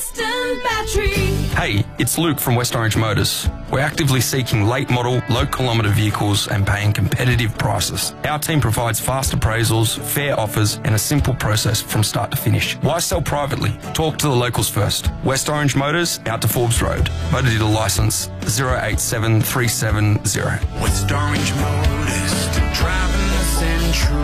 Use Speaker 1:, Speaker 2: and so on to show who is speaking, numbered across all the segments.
Speaker 1: Western Battery.
Speaker 2: Hey, it's Luke from West Orange Motors. We're actively seeking late model, low kilometre vehicles and paying competitive prices. Our team provides fast appraisals, fair offers and a simple process from start to finish. Why sell privately? Talk to the locals first. West Orange Motors, out to Forbes Road. Motor dealer licence 087370.
Speaker 3: West Orange Motors, driving the Central.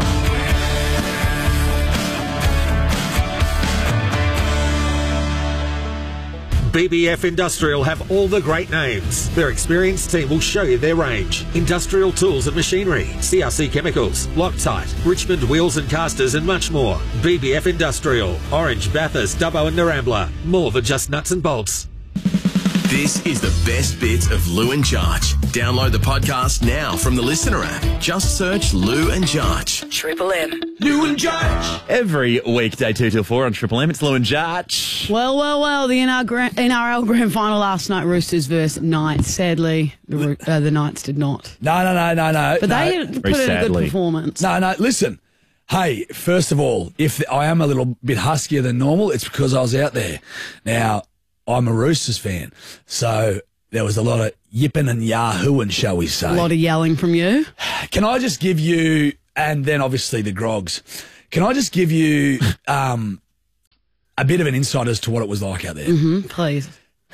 Speaker 4: BBF Industrial have all the great names. Their experienced team will show you their range. Industrial tools and machinery, CRC chemicals, Loctite, Richmond wheels and casters and much more. BBF Industrial, Orange, Bathurst, Dubbo and Narambla. More than just nuts and bolts.
Speaker 5: This is the best bits of Lou and Jarch. Download the podcast now from the Listener app. Just search Lou and Jarch.
Speaker 6: Triple M.
Speaker 5: Lou and Jarch.
Speaker 7: Every weekday 2 till 4 on Triple M, it's Lou and Jarch.
Speaker 6: Well, the NRL Grand Final last night, Roosters versus Knights. Sadly, the Knights did not.
Speaker 8: No.
Speaker 6: But they put in a good performance.
Speaker 8: No, listen. Hey, first of all, if I am a little bit huskier than normal, it's because I was out there. Now, I'm a Roosters fan, so there was a lot of yipping and yahooing, shall we say.
Speaker 6: A lot of yelling from you.
Speaker 8: Can I just give you, and then obviously the grogs, can I just give you a bit of an insight as to what it was like out there?
Speaker 6: Mm-hmm, please.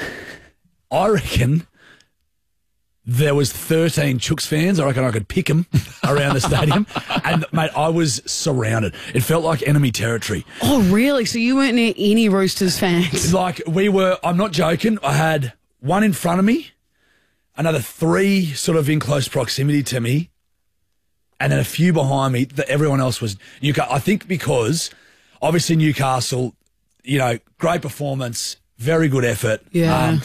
Speaker 8: I reckon there was 13 Chooks fans. I reckon I could pick them around the stadium. And, mate, I was surrounded. It felt like enemy territory.
Speaker 6: Oh, really? So you weren't near any Roosters fans?
Speaker 8: Like, we were, I'm not joking, I had one in front of me, another 3 sort of in close proximity to me, and then a few behind me. Everyone else was Newcastle. I think because, obviously, Newcastle, you know, great performance, very good effort.
Speaker 6: Yeah.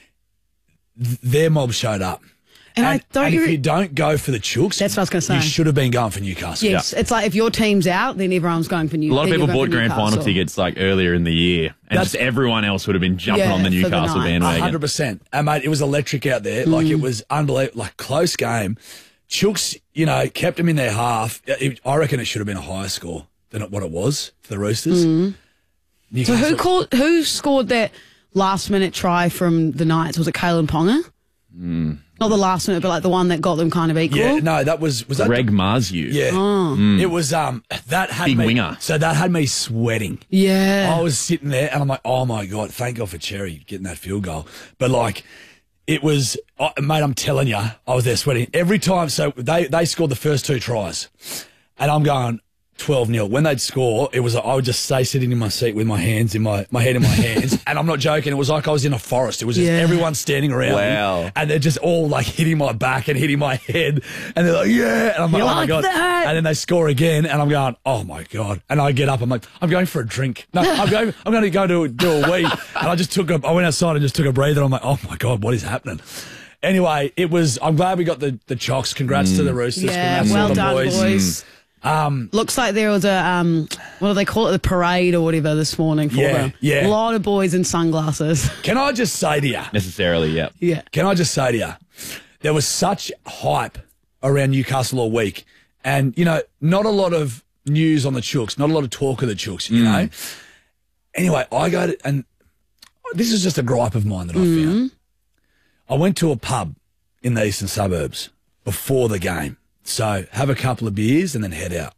Speaker 8: Their mob showed up. And if you don't go for the Chooks,
Speaker 6: that's what I was going to say.
Speaker 8: You should have been going for Newcastle.
Speaker 6: Yes, It's like if your team's out, then everyone's going for Newcastle.
Speaker 7: A lot of people bought grand final tickets like earlier in the year, and just everyone else would have been jumping on the Newcastle bandwagon.
Speaker 8: 100%. And mate, it was electric out there. Like it was unbelievable. Like close game. Chooks, you know, kept them in their half. I reckon it should have been a higher score than what it was for the Roosters.
Speaker 6: So who scored that last minute try from the Knights? Was it Kalen Ponga? Not the last minute, but like the one that got them kind of equal.
Speaker 8: Yeah, no, that was that
Speaker 7: Greg Marzu.
Speaker 8: Yeah, it was that had
Speaker 7: big
Speaker 8: me,
Speaker 7: winger.
Speaker 8: So that had me sweating.
Speaker 6: Yeah,
Speaker 8: I was sitting there and I'm like, oh my god, thank God for Cherry getting that field goal. But like, it was, mate, I'm telling you, I was there sweating every time. So they scored the first 2 tries, and I'm going 12-0. When they'd score, it was I would just stay sitting in my seat with my hands in my head in my hands, and I'm not joking. It was like I was in a forest. It was just everyone standing around me, and they're just all like hitting my back and hitting my head, and they're like, yeah, and I'm like, oh my god, and then they score again, and I'm going, oh my god, and I get up, I'm like, I'm going for a drink. No, I'm going to go do a wee, and I went outside and just took a breather. I'm like, oh my god, what is happening? Anyway, I'm glad we got the Chocks. Congrats to the Roosters.
Speaker 6: Yeah,
Speaker 8: Congrats
Speaker 6: well
Speaker 8: to the
Speaker 6: done, boys. Looks like there was a what do they call it, the parade or whatever this morning for them.
Speaker 8: Yeah.
Speaker 6: A lot of boys in sunglasses.
Speaker 8: Can I just say to you?
Speaker 7: Necessarily, yeah.
Speaker 8: Can I just say to you, there was such hype around Newcastle all week, and you know, not a lot of news on the Chooks, not a lot of talk of the Chooks, you know. Anyway, I go to, and this is just a gripe of mine that I found. I went to a pub in the eastern suburbs before the game. So have a couple of beers and then head out.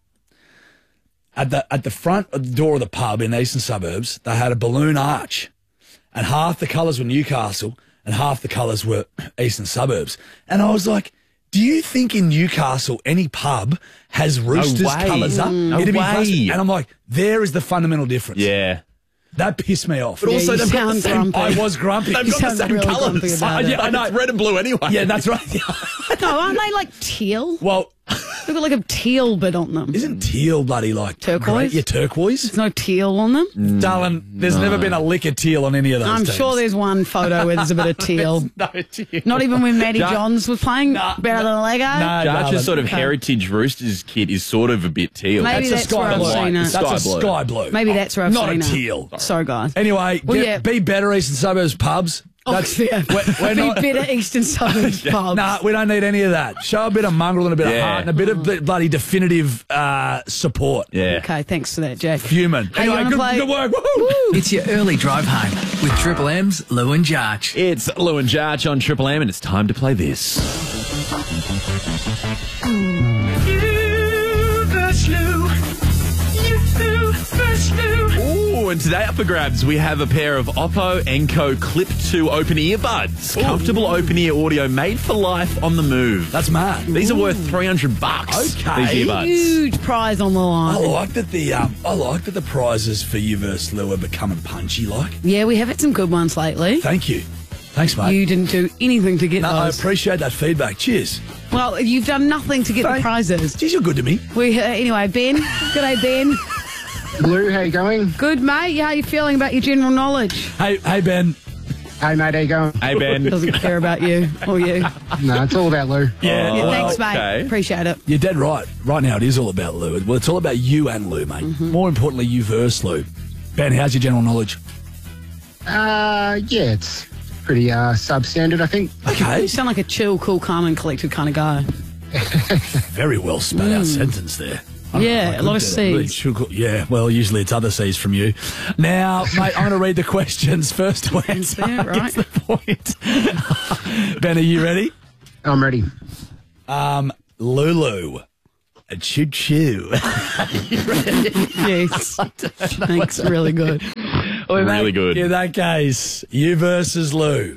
Speaker 8: At the front of the door of the pub in the eastern suburbs, they had a balloon arch, and half the colours were Newcastle and half the colours were eastern suburbs. And I was like, do you think in Newcastle any pub has Roosters colours up?
Speaker 7: No way.
Speaker 8: And I'm like, there is the fundamental difference.
Speaker 7: Yeah.
Speaker 8: That pissed me off.
Speaker 7: But also, they've got the same.
Speaker 6: Grumpy.
Speaker 8: I was grumpy.
Speaker 7: They've got the same
Speaker 6: really
Speaker 7: colours.
Speaker 6: grumpy about
Speaker 8: I know.
Speaker 7: It's red and blue anyway.
Speaker 8: Yeah, that's right.
Speaker 6: No, aren't they like teal?
Speaker 8: Well,
Speaker 6: They've got like a teal bit on them.
Speaker 8: isn't teal bloody like
Speaker 6: Turquoise?
Speaker 8: great? Yeah, turquoise.
Speaker 6: There's no teal on them?
Speaker 8: Darling, there's never been a lick of teal on any of those
Speaker 6: I'm
Speaker 8: teams.
Speaker 6: sure there's one photo where there's a bit of teal.
Speaker 8: No teal.
Speaker 6: Not even when Matty Johns was playing better than Lego?
Speaker 7: Jarch's sort of heritage Roosters kit is sort of a bit teal.
Speaker 6: Maybe that's where I've seen it.
Speaker 8: That's a sky blue.
Speaker 6: Maybe that's where I've
Speaker 8: Not
Speaker 6: seen
Speaker 8: a teal.
Speaker 6: Sorry, guys.
Speaker 8: Anyway,
Speaker 6: Well,
Speaker 8: be better, eastern suburbs pubs. We're not.
Speaker 6: Better Eastern Suburbs pubs.
Speaker 8: Nah, we don't need any of that. Show a bit of mongrel and a bit of heart and a bit of bloody definitive support.
Speaker 7: Yeah.
Speaker 6: Okay, thanks for that, Jake.
Speaker 8: Human.
Speaker 6: Hey, you wanna play?
Speaker 8: Good work. Woo!
Speaker 1: It's your early drive home with Triple M's Lou and Jarch.
Speaker 7: It's Lou and Jarch on Triple M, and it's time to play this. Ooh, and today up for grabs, we have a pair of Oppo Enco Clip 2 open earbuds. Comfortable open ear audio made for life on the move.
Speaker 8: That's mad.
Speaker 7: These are worth $300.
Speaker 8: Okay.
Speaker 7: These earbuds.
Speaker 6: Huge prize on the
Speaker 8: I
Speaker 6: line.
Speaker 8: like that the prizes for you versus Lou are becoming punchy.
Speaker 6: Yeah, we have had some good ones lately.
Speaker 8: Thank you. Thanks, mate.
Speaker 6: You didn't do anything to get
Speaker 8: No, I
Speaker 6: those.
Speaker 8: appreciate that feedback. Cheers.
Speaker 6: Well, you've done nothing to get the prizes.
Speaker 8: Geez, you're good to me.
Speaker 6: Anyway, Ben. G'day, Ben.
Speaker 9: Lou, how you going?
Speaker 6: Good, mate. How are you feeling about your general knowledge?
Speaker 8: Hey, Ben.
Speaker 9: Hey, mate, how you going?
Speaker 7: Hey, Ben.
Speaker 6: Doesn't care about you or you.
Speaker 9: No, it's all about Lou.
Speaker 8: Yeah,
Speaker 6: Yeah,
Speaker 8: well,
Speaker 6: thanks, mate.
Speaker 7: okay.
Speaker 6: Appreciate it.
Speaker 8: You're dead right. Right now, it is all about Lou. Well, it's all about you and Lou, mate. More importantly, you versus Lou. Ben, how's your general knowledge?
Speaker 9: Yeah, it's pretty substandard, I think.
Speaker 8: Okay.
Speaker 6: You sound like a chill, cool, calm, and collected kind of guy.
Speaker 8: Very well spat out sentence there.
Speaker 6: Yeah, a lot of C's.
Speaker 8: Yeah, well, usually it's other C's from you. Now, mate, I'm going to read the questions first to answer.
Speaker 6: Yeah, right.
Speaker 8: Gets the point. Ben, are you ready?
Speaker 9: I'm ready.
Speaker 8: Lulu. A choo-choo.
Speaker 6: Yes. Thanks. Really good.
Speaker 7: Really good.
Speaker 8: In that case, you versus Lou.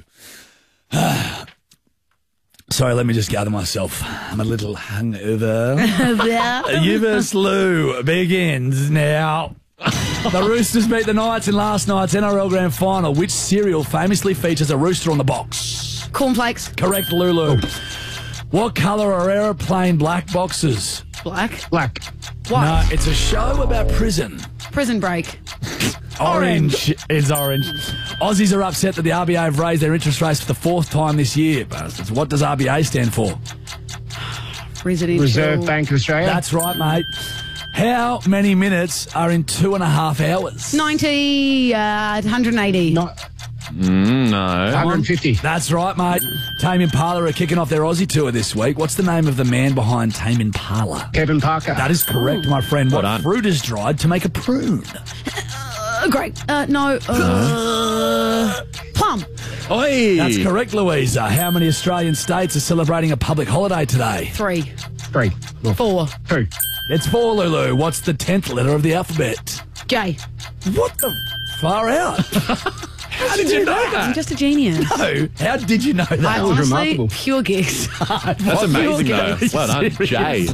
Speaker 8: Sorry, let me just gather myself. I'm a little hungover. You versus Lou begins now. The Roosters beat the Knights in last night's NRL Grand Final. Which cereal famously features a rooster on the box?
Speaker 6: Cornflakes.
Speaker 8: Correct, Lulu. What colour are aeroplane black boxes?
Speaker 6: Black.
Speaker 9: Black.
Speaker 6: White.
Speaker 8: No, it's a show about prison.
Speaker 6: Prison Break.
Speaker 8: Orange. It's orange. Aussies are upset that the RBA have raised their interest rates for the fourth time this year. Bastards. What does RBA stand for?
Speaker 6: Residential.
Speaker 9: Reserve Bank of Australia.
Speaker 8: That's right, mate. How many minutes are in 2.5 hours?
Speaker 6: 90, 180.
Speaker 9: Not
Speaker 7: No.
Speaker 9: 150.
Speaker 8: That's right, mate. Tame Impala are kicking off their Aussie tour this week. What's the name of the man behind Tame Impala?
Speaker 9: Kevin Parker.
Speaker 8: That is correct, my friend. What
Speaker 7: done.
Speaker 8: fruit is dried to make a prune?
Speaker 6: Great. No. Plum.
Speaker 7: Oi.
Speaker 8: That's correct, Louisa. How many Australian states are celebrating a public holiday today?
Speaker 6: 3.
Speaker 9: 3.
Speaker 6: 4.
Speaker 9: 2.
Speaker 8: It's 4, Lulu. What's the 10th letter of the alphabet?
Speaker 6: J.
Speaker 8: What the far out? How did you know
Speaker 6: I'm
Speaker 8: that?
Speaker 6: just a genius.
Speaker 8: No. How did you know that?
Speaker 6: I
Speaker 9: was
Speaker 6: honestly,
Speaker 9: remarkable.
Speaker 6: pure guess.
Speaker 7: That's amazing, though. Well done, Jay.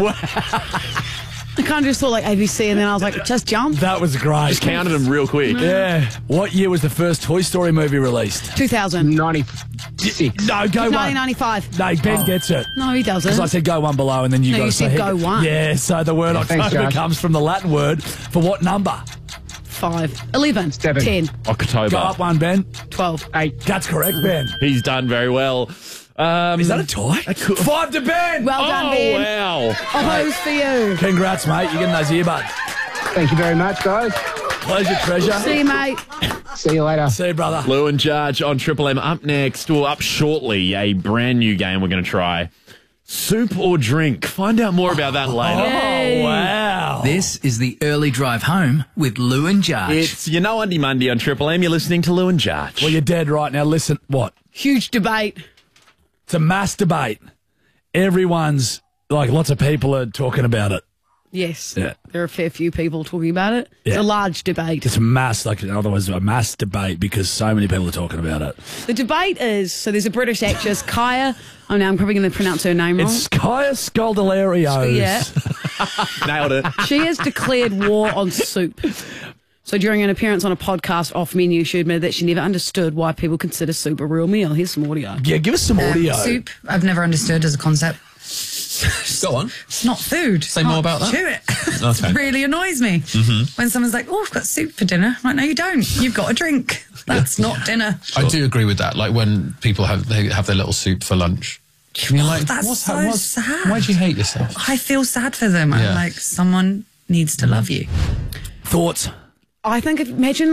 Speaker 6: I kind of just thought like ABC and then I was like, just jump.
Speaker 8: That was great.
Speaker 7: Just counted them real quick.
Speaker 8: Yeah. What year was the first Toy Story movie released?
Speaker 6: 2000.
Speaker 9: 96.
Speaker 8: No, go one.
Speaker 6: 1995.
Speaker 8: No, Ben gets it.
Speaker 6: No, he doesn't.
Speaker 8: Because I said go one below and then you
Speaker 6: No,
Speaker 8: got
Speaker 6: you
Speaker 8: to say
Speaker 6: said go one.
Speaker 8: Yeah, so the word
Speaker 9: thanks,
Speaker 8: October
Speaker 9: Josh.
Speaker 8: comes from the Latin word for what number?
Speaker 6: 5. 11.
Speaker 9: 7.
Speaker 6: 10.
Speaker 7: October.
Speaker 8: Go up one, Ben.
Speaker 6: 12.
Speaker 9: 8.
Speaker 8: That's correct, Ben.
Speaker 7: He's done very well.
Speaker 8: Is that a tie? 5 to Ben.
Speaker 6: Well done, Ben.
Speaker 7: Wow.
Speaker 6: Oppo's for you.
Speaker 8: Congrats, mate. You're getting those earbuds.
Speaker 9: Thank you very much, guys.
Speaker 8: Pleasure, treasure.
Speaker 6: See you, mate.
Speaker 9: See you later.
Speaker 8: See you, brother.
Speaker 7: Lou and Jarch on Triple M. Up next, or up shortly, a brand new game we're going to try. Soup or drink. Find out more about that later.
Speaker 8: Oh, wow.
Speaker 1: This is the early drive home with Lou and Jarch.
Speaker 7: It's Undy Monday on Triple M. You're listening to Lou and Jarch.
Speaker 8: Well, you're dead right now. Listen, what?
Speaker 6: Huge debate.
Speaker 8: It's a mass debate. Everyone's, like, lots of people are talking about it.
Speaker 6: Yes.
Speaker 8: Yeah.
Speaker 6: There are a fair few people talking about it. It's
Speaker 8: Yeah.
Speaker 6: a large debate.
Speaker 8: It's a mass, like, otherwise a mass debate because so many people are talking about it.
Speaker 6: The debate is, so there's a British actress, Kaya. Oh, now I'm probably going to pronounce her name wrong.
Speaker 8: It's Kaya Scaldalarios.
Speaker 6: Yeah.
Speaker 7: Nailed it.
Speaker 6: She has declared war on soup. So during an appearance on a podcast off menu, she admitted that she never understood why people consider soup a real meal. Here's some audio.
Speaker 8: Yeah, give us some audio.
Speaker 10: Soup, I've never understood as a concept.
Speaker 11: Go on.
Speaker 10: It's not food.
Speaker 11: Say more about that.
Speaker 10: Chew it.
Speaker 11: Okay.
Speaker 10: It really annoys me when someone's like, "Oh, I've got soup for dinner." I'm like, no, you don't. You've got a drink. That's not dinner.
Speaker 11: I do agree with that. Like when people have their little soup for lunch. And you're like,
Speaker 10: That's so sad.
Speaker 11: Why do you hate yourself?
Speaker 10: I feel sad for them.
Speaker 11: Yeah.
Speaker 10: I'm like, someone needs to love you.
Speaker 8: Thoughts?
Speaker 6: I think, imagine like a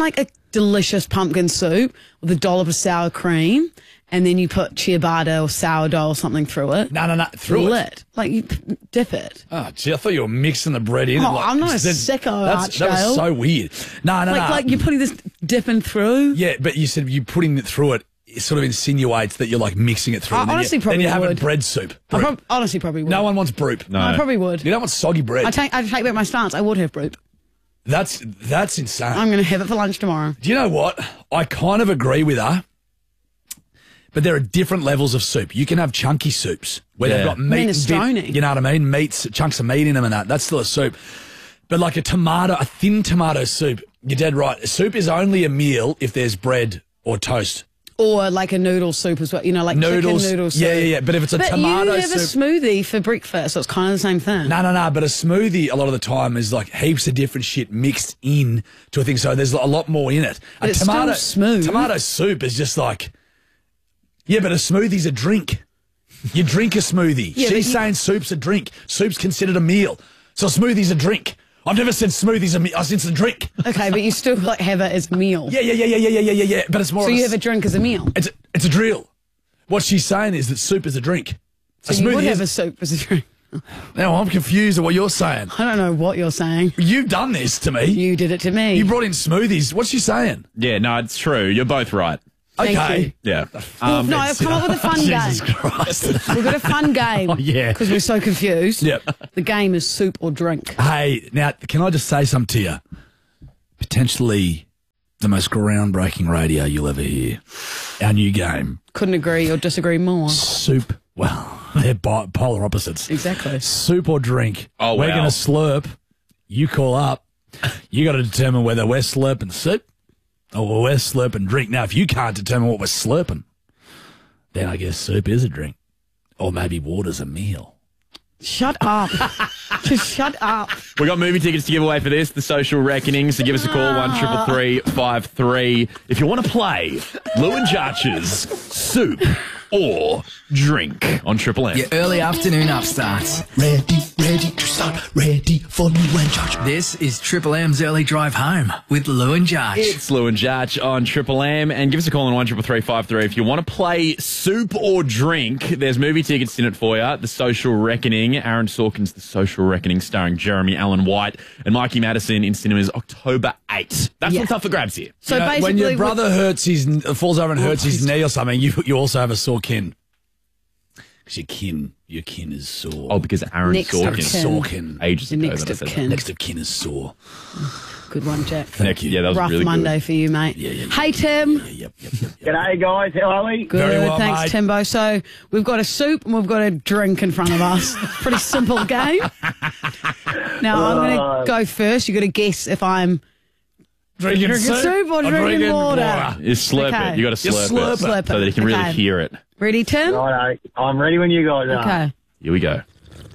Speaker 6: delicious pumpkin soup with a dollop of sour cream, and then you put ciabatta or sourdough or something through it.
Speaker 8: No. Through it?
Speaker 6: Like you dip it.
Speaker 8: Oh, gee, I thought you were mixing the bread in.
Speaker 6: Oh, I'm not a sicko,
Speaker 8: That was so weird. No.
Speaker 6: Like you're putting this dipping through.
Speaker 8: Yeah, but you said you putting it through it. It sort of insinuates that you're like mixing it through.
Speaker 6: I honestly probably
Speaker 8: then you have
Speaker 6: would.
Speaker 8: bread soup.
Speaker 6: I honestly probably would.
Speaker 8: No one wants broop.
Speaker 6: No. I probably would.
Speaker 8: You don't want soggy bread.
Speaker 6: I take back my stance. I would have broop.
Speaker 8: That's insane.
Speaker 6: I'm going to have it for lunch tomorrow.
Speaker 8: Do you know what? I kind of agree with her, but there are different levels of soup. You can have chunky soups where they've got meat.
Speaker 6: Minestrone.
Speaker 8: You know what I mean? Meats, chunks of meat in them and that. That's still a soup. But like a thin tomato soup, you're dead right. Soup is only a meal if there's bread or toast.
Speaker 6: Or like a noodle soup as well, you know, like
Speaker 8: noodles,
Speaker 6: chicken noodle soup.
Speaker 8: Yeah. But if it's a tomato
Speaker 6: you have
Speaker 8: soup,
Speaker 6: a smoothie for breakfast, so it's kind of the same thing.
Speaker 8: No. But a smoothie a lot of the time is like heaps of different shit mixed in to a thing. So there's a lot more in it.
Speaker 6: But it's still smooth.
Speaker 8: Tomato soup is just like, yeah, but a smoothie's a drink. You drink a smoothie.
Speaker 6: Yeah,
Speaker 8: She's saying soup's a drink. Soup's considered a meal. So a smoothie's a drink. I've never said smoothies a meal. I said it's a drink.
Speaker 6: Okay, but you still like have it as a meal.
Speaker 8: Yeah. But it's more.
Speaker 6: So you have a drink as a meal.
Speaker 8: It's a drill. What she's saying is that soup is a drink.
Speaker 6: So you would have a soup as a drink.
Speaker 8: Now I'm confused at what you're saying.
Speaker 6: I don't know what you're saying.
Speaker 8: You've done this to me.
Speaker 6: You did it to me.
Speaker 8: You brought in smoothies. What's she saying?
Speaker 7: Yeah, no, it's true. You're both right.
Speaker 6: Thank
Speaker 8: Okay.
Speaker 6: you.
Speaker 7: Yeah.
Speaker 6: No, I've come up with a fun
Speaker 8: Jesus
Speaker 6: game.
Speaker 8: Christ.
Speaker 6: We've got a fun game.
Speaker 8: Oh, yeah.
Speaker 6: Because we're so confused.
Speaker 8: Yep.
Speaker 6: The game is soup or drink.
Speaker 8: Hey, now, can I just say something to you? Potentially the most groundbreaking radio you'll ever hear. Our new game.
Speaker 6: Couldn't agree or disagree more.
Speaker 8: Soup. Well, they're polar opposites.
Speaker 6: Exactly.
Speaker 8: Soup or drink.
Speaker 7: Oh,
Speaker 8: We're
Speaker 7: wow.
Speaker 8: going to slurp. You call up. You got to determine whether we're slurping soup or we're slurping drink. Now, if you can't determine what we're slurping, then I guess soup is a drink. Or maybe water's a meal.
Speaker 6: Shut up. Just shut up.
Speaker 7: We got movie tickets to give away for this, The Social Reckoning. So give us a call, 133353. If you want to play Lou and Jarch's Soup or Drink on Triple M.
Speaker 1: Your early afternoon upstarts.
Speaker 3: Ready to start, ready for Lou and Jarch.
Speaker 1: This is Triple M's early drive home with Lou and Jarch.
Speaker 7: It's Lou and Jarch on Triple M, and give us a call on 133353 if you want to play Soup or Drink. There's movie tickets in it for you. The Social Reckoning, Aaron Sorkin's The Social Reckoning, starring Jeremy Allen White and Mikey Madison in cinemas October 8th. That's what's up for grabs here.
Speaker 6: So
Speaker 8: You know,
Speaker 6: basically,
Speaker 8: when your brother falls over and hurts his knee or something, you also have a sore kin. Because your kin is sore.
Speaker 7: Oh, because Aaron
Speaker 6: Next of
Speaker 7: Sorkin.
Speaker 8: kin.
Speaker 7: Ages
Speaker 6: The
Speaker 7: ago
Speaker 6: next
Speaker 7: that I
Speaker 6: of
Speaker 7: said
Speaker 6: kin.
Speaker 8: Next of kin is sore.
Speaker 6: Good one, Jack.
Speaker 8: Thank you.
Speaker 7: Yeah, that was
Speaker 6: Rough
Speaker 7: really
Speaker 6: Monday
Speaker 7: good.
Speaker 6: for you, mate.
Speaker 8: Yeah.
Speaker 6: Hey, Tim.
Speaker 8: Yep.
Speaker 9: G'day, guys. How are we?
Speaker 6: Good.
Speaker 8: Very well,
Speaker 6: Thanks,
Speaker 8: mate.
Speaker 6: Timbo. So we've got a soup and we've got a drink in front of us. Pretty simple game. Now, I'm going to go first. You've got to guess if I'm
Speaker 8: Drinking
Speaker 6: soup or drinking water.
Speaker 7: You slurp
Speaker 6: Okay.
Speaker 7: it. You got to
Speaker 8: You
Speaker 7: slurp,
Speaker 8: slurp
Speaker 7: it
Speaker 8: it.
Speaker 7: so that you can really
Speaker 6: Okay.
Speaker 7: hear it.
Speaker 6: Ready, Tim?
Speaker 9: Righto. I'm ready when you guys are.
Speaker 6: Okay.
Speaker 7: Here we go.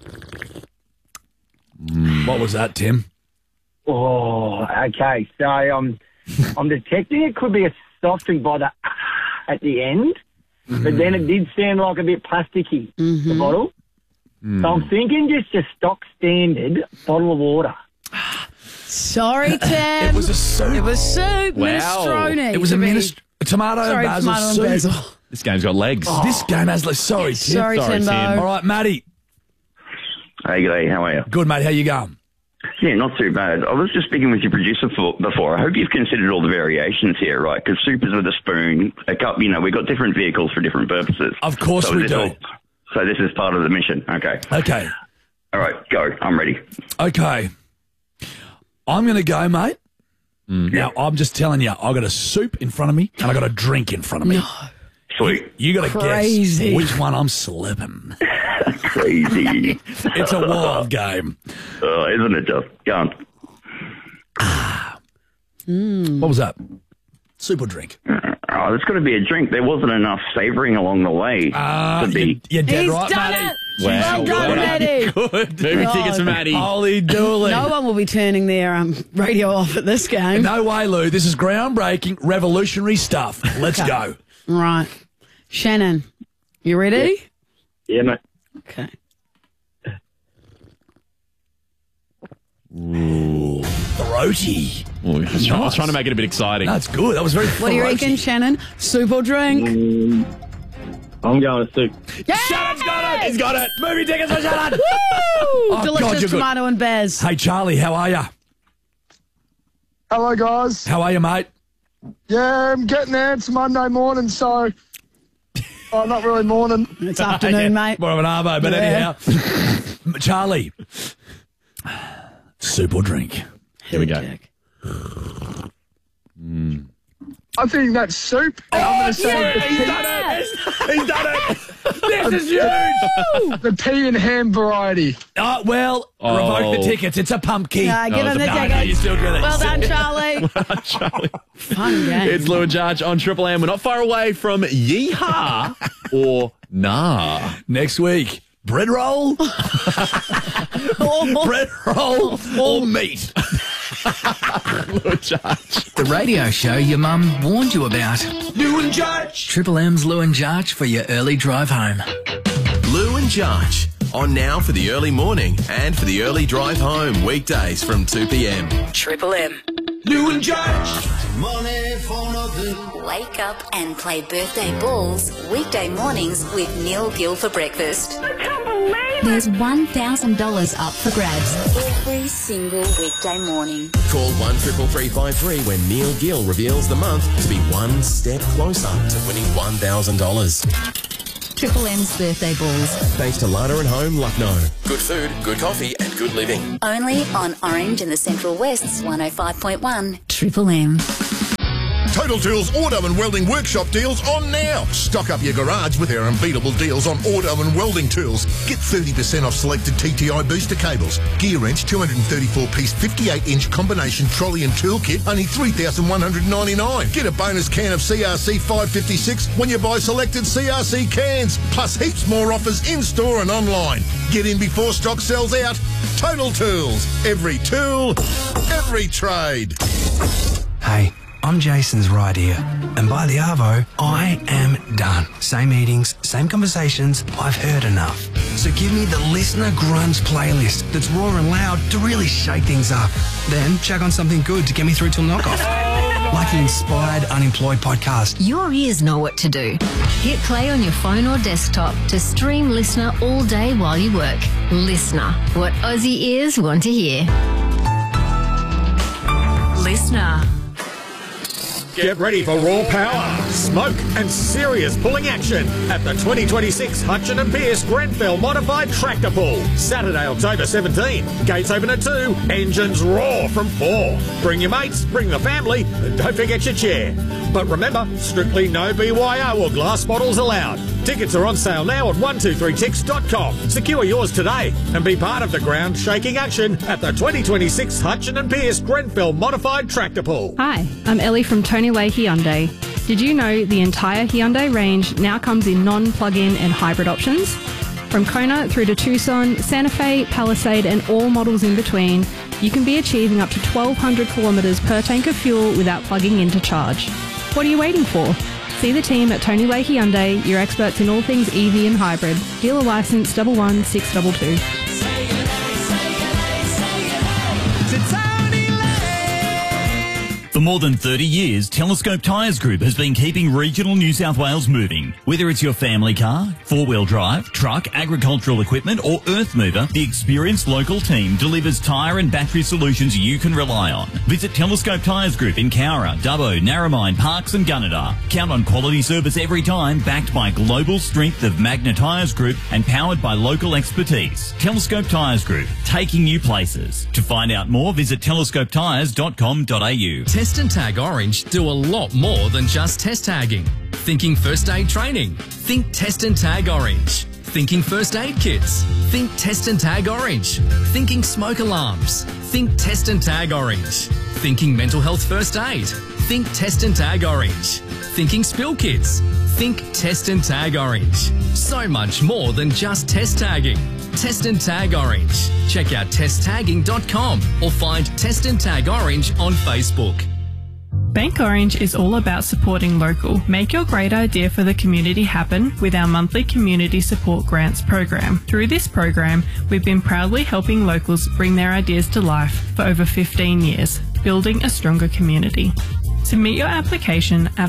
Speaker 8: What was that, Tim?
Speaker 9: Oh, okay. So I'm detecting it could be a soft drink by the at the end, but then it did sound like a bit plasticky, the bottle. So I'm thinking just a stock standard bottle of water.
Speaker 6: Sorry, Tim.
Speaker 8: It was a soup.
Speaker 6: It was soup.
Speaker 7: Wow.
Speaker 6: Minestrone.
Speaker 8: It was a tomato
Speaker 6: Sorry,
Speaker 8: and basil
Speaker 6: tomato and
Speaker 8: soup.
Speaker 6: basil.
Speaker 7: This game's got legs.
Speaker 8: This game has sorry, Tim.
Speaker 6: Sorry,
Speaker 7: Sorry,
Speaker 6: Timbo.
Speaker 7: Tim.
Speaker 8: All right, Matty.
Speaker 12: Hey, g'day, how are you?
Speaker 8: Good, mate. How you going?
Speaker 12: Yeah, not too bad. I was just speaking with your producer before. I hope you've considered all the variations here, right? Because soup is with a spoon, a cup, we've got different vehicles for different purposes.
Speaker 8: Of course we do.
Speaker 12: So this is part of the mission. Okay.
Speaker 8: Okay.
Speaker 12: All right, go. I'm ready.
Speaker 8: Okay. I'm going to go, mate. Now, I'm just telling you, I got a soup in front of me and I got a drink in front of me.
Speaker 12: Sweet.
Speaker 8: You got to
Speaker 6: Crazy.
Speaker 8: guess which one I'm slipping.
Speaker 12: Crazy.
Speaker 8: It's a wild game.
Speaker 12: Isn't it just? Go on.
Speaker 8: What was that? Soup or drink?
Speaker 12: Oh, there's got to be a drink. There wasn't enough savouring along the way to be.
Speaker 8: You're dead
Speaker 6: He's
Speaker 8: right,
Speaker 6: done
Speaker 8: Matty.
Speaker 6: it.
Speaker 7: Wow.
Speaker 6: Well done,
Speaker 7: Well
Speaker 6: Matty.
Speaker 8: Good.
Speaker 7: Movie
Speaker 6: God.
Speaker 7: tickets for Maddie.
Speaker 8: Holy dooly.
Speaker 6: No one will be turning their radio off at this game.
Speaker 8: No way, Lou. This is groundbreaking, revolutionary stuff. Let's go.
Speaker 6: Right. Shannon, you ready?
Speaker 9: Yeah, mate.
Speaker 6: Okay.
Speaker 8: Ooh, throaty.
Speaker 7: Ooh, I was trying to make it a bit exciting.
Speaker 8: That's good. That was very
Speaker 6: What do you reckon, Shannon? Soup or drink?
Speaker 13: I'm going to soup.
Speaker 6: Yeah!
Speaker 8: Shannon's got it. He's got it. Movie tickets for Shannon.
Speaker 6: Woo!
Speaker 8: Oh,
Speaker 6: Delicious
Speaker 8: God, you're good.
Speaker 6: tomato and bears.
Speaker 8: Hey, Charlie, how are you?
Speaker 14: Hello, guys.
Speaker 8: How are you, mate?
Speaker 14: Yeah, I'm getting there. It's Monday morning, so... Oh, not really morning.
Speaker 6: It's afternoon, mate.
Speaker 8: More of an arvo, but anyhow. Charlie, soup or drink?
Speaker 7: Here we go.
Speaker 14: I think that's soup. And I'm going to say
Speaker 8: He's done it. He's done it. This is huge.
Speaker 14: the pea and ham variety.
Speaker 8: Oh, well, revoke the tickets. It's a pumpkin.
Speaker 6: Yeah, give him the tickets.
Speaker 8: No, you still get it.
Speaker 6: Well done, Charlie.
Speaker 7: Charlie.
Speaker 6: Fun game.
Speaker 7: It's Lou and Judge on Triple M. We're not far away from Yeehaw or Nah.
Speaker 8: Next week, bread roll, bread roll or meat.
Speaker 7: Lou and Judge.
Speaker 1: The radio show your mum warned you about.
Speaker 8: Lou and Judge.
Speaker 1: Triple M's Lou and Judge for your early drive home.
Speaker 5: Lou and Judge on now for the early morning and for the early drive home weekdays from 2 p.m.
Speaker 15: Triple M.
Speaker 8: Lou and Judge.
Speaker 15: Wake up and play birthday balls weekday mornings with Neil Gill for breakfast. I can't believe it. There's $1,000 up for grabs every single weekday morning.
Speaker 5: Call 133353 when Neil Gill reveals the month to be one step closer to winning $1,000.
Speaker 15: Triple M's birthday balls.
Speaker 5: Thanks to Lana and Home, Lucknow. Good food, good coffee and good living.
Speaker 15: Only on Orange and the Central West's 105.1 Triple M.
Speaker 16: Total Tools Auto and Welding Workshop deals on now. Stock up your garage with our unbeatable deals on auto and welding tools. Get 30% off selected TTI booster cables. Gear wrench 234-piece 58-inch combination trolley and tool kit, only $3,199. Get a bonus can of CRC 556 when you buy selected CRC cans. Plus heaps more offers in-store and online. Get in before stock sells out. Total Tools. Every tool, every trade.
Speaker 17: Hey, I'm Jason's right here, and by the Arvo, I am done. Same meetings, same conversations, I've heard enough. So give me the Listener Grunge playlist that's raw and loud to really shake things up. Then check on something good to get me through till knockoff. Like the Inspired Unemployed podcast.
Speaker 15: Your ears know what to do. Hit play on your phone or desktop to stream Listener all day while you work. Listener, what Aussie ears want to hear. Listener.
Speaker 4: Get ready for raw power, smoke and serious pulling action at the 2026 Hutchin & Pierce Grenfell Modified Tractor Pull. Saturday, October 17. Gates open at 2, engines roar from 4. Bring your mates, bring the family, and don't forget your chair. But remember, strictly no BYO or glass bottles allowed. Tickets are on sale now at 123tix.com. Secure yours today and be part of the ground-shaking action at the 2026 Hutchin & Pierce Grenfell Modified Tractor Pull.
Speaker 18: Hi, I'm Ellie from Tony Way Hyundai. Did you know the entire Hyundai range now comes in non-plug-in and hybrid options? From Kona through to Tucson, Santa Fe, Palisade and all models in between, you can be achieving up to 1,200 kilometres per tank of fuel without plugging in to charge. What are you waiting for? See the team at Tony Way Hyundai, your experts in all things EV and hybrid. Dealer licence 11622.
Speaker 19: For more than 30 years, Telescope Tyres Group has been keeping regional New South Wales moving. Whether it's your family car, four-wheel drive, truck, agricultural equipment or earth mover, the experienced local team delivers tyre and battery solutions you can rely on. Visit Telescope Tyres Group in Cowra, Dubbo, Narromine, Parks and Gunnedah. Count on quality service every time, backed by global strength of Magna Tyres Group and powered by local expertise. Telescope Tyres Group, taking you places. To find out more, visit telescopetyres.com.au.
Speaker 20: Test and Tag Orange do a lot more than just test tagging. Thinking first aid training? Think Test and Tag Orange. Thinking first aid kits? Think Test and Tag Orange. Thinking smoke alarms? Think Test and Tag Orange. Thinking mental health first aid? Think Test and Tag Orange. Thinking spill kits? Think Test and Tag Orange. So much more than just test tagging. Test and Tag Orange. Check out testtagging.com or find Test and Tag Orange on Facebook.
Speaker 21: Bank Orange is all about supporting local. Make your great idea for the community happen with our monthly Community Support Grants program. Through this program, we've been proudly helping locals bring their ideas to life for over 15 years, building a stronger community. Submit your application at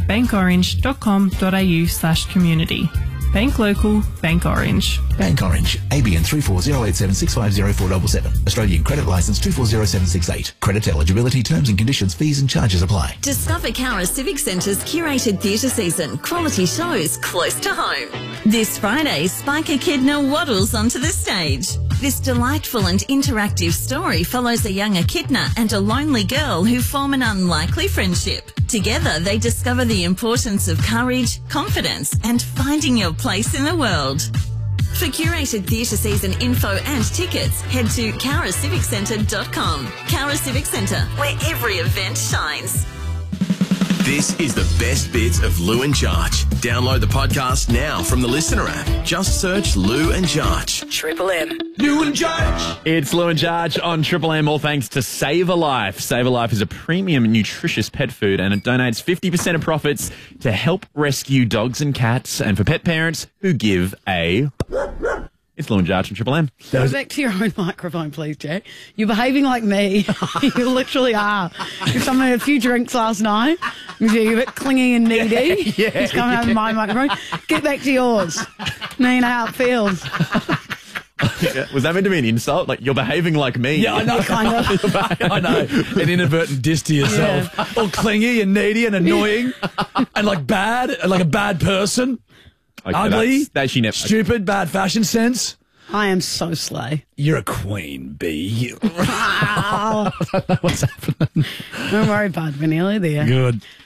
Speaker 21: bankorange.com.au/community. Bank local, Bank Orange.
Speaker 22: Bank Orange, ABN 340876504777. Australian Credit Licence 240768. Credit eligibility, terms and conditions, fees and charges apply.
Speaker 23: Discover Cowra Civic Centre's curated theatre season. Quality shows close to home. This Friday, Spike Echidna waddles onto the stage. This delightful and interactive story follows a young echidna and a lonely girl who form an unlikely friendship. Together, they discover the importance of courage, confidence, and finding your place in the world. For curated theatre season info and tickets, head to cowraciviccentre.com. Cowra Civic Centre, where every event shines.
Speaker 5: This is the best bits of Lou and Jarch. Download the podcast now from the Listener app. Just search Lou and Jarch.
Speaker 23: Triple M.
Speaker 7: Lou and Jarch. It's Lou and Jarch on Triple M, all thanks to Save a Life. Save a Life is a premium nutritious pet food and it donates 50% of profits to help rescue dogs and cats and for pet parents who give a... It's Lou and Jarch on Triple M.
Speaker 6: Go back to your own microphone, please, Jay. You're behaving like me. You literally are. You've done a few drinks last night. You're a bit clingy and needy.
Speaker 7: Yeah,
Speaker 6: Just coming out of my microphone. Get back to yours. Now you know how it feels.
Speaker 7: Was that meant to be an insult? Like, you're behaving like me.
Speaker 8: Yeah, I know.
Speaker 6: Kind of.
Speaker 8: I know. An inadvertent diss to yourself.
Speaker 6: Yeah.
Speaker 8: All clingy and needy and annoying and like bad, like a bad person.
Speaker 7: Okay,
Speaker 8: ugly,
Speaker 7: that she never.
Speaker 8: Stupid, bad fashion sense.
Speaker 6: I am so slay.
Speaker 8: You're a queen bee.
Speaker 6: What's happening? Don't worry, bud. We're nearly there.
Speaker 8: Good.